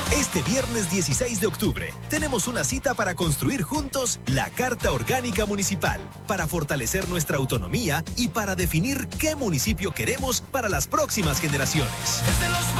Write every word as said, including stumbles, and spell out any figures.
Este viernes dieciséis de octubre tenemos una cita para construir juntos la Carta Orgánica Municipal, para fortalecer nuestra autonomía y para definir qué municipio queremos para las próximas generaciones.